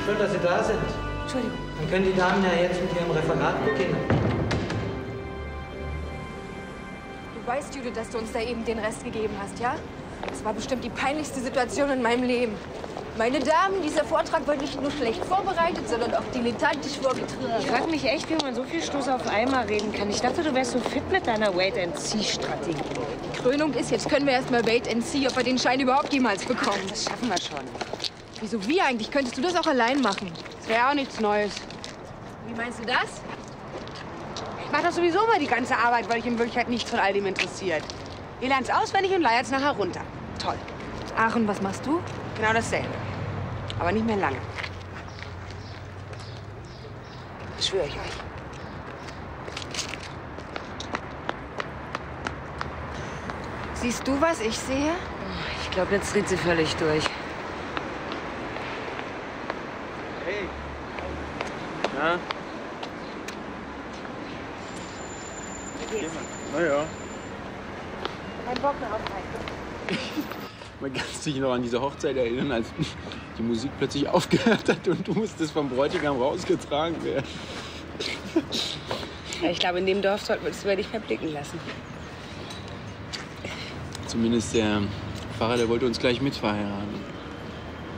Schön, dass Sie da sind. Entschuldigung. Dann können die Damen ja jetzt mit ihrem Referat beginnen. Du weißt, Judith, dass du uns da eben den Rest gegeben hast, ja? Das war bestimmt die peinlichste Situation in meinem Leben. Meine Damen, dieser Vortrag war nicht nur schlecht vorbereitet, sondern auch dilettantisch vorgetragen. Ich frage mich echt, wie man so viel Stoß auf einmal reden kann. Ich dachte, du wärst so fit mit deiner Wait-and-See-Strategie. Die Krönung ist, jetzt können wir erst mal wait and see, ob wir den Schein überhaupt jemals bekommen. Das schaffen wir schon. Wieso wie eigentlich? Könntest du das auch allein machen? Das wäre auch nichts Neues. Wie meinst du das? Ich mache das sowieso mal die ganze Arbeit, weil ich in Wirklichkeit nichts von all dem interessiert. Ihr lernt's auswendig und leiert es nachher runter. Toll. Ach, und was machst du? Genau dasselbe. Aber nicht mehr lange. Das schwöre ich euch. Siehst du, was ich sehe? Ich glaube, jetzt dreht sie völlig durch. Hey. Na? Na ja. Kein Bock mehr auf Reisen. Man kann sich noch an diese Hochzeit erinnern, als die Musik plötzlich aufgehört hat und du musstest vom Bräutigam rausgetragen werden. Ja, ich glaube, in dem Dorf sollten wir uns über dich verblicken lassen. Zumindest der Pfarrer, der wollte uns gleich mitverheiraten.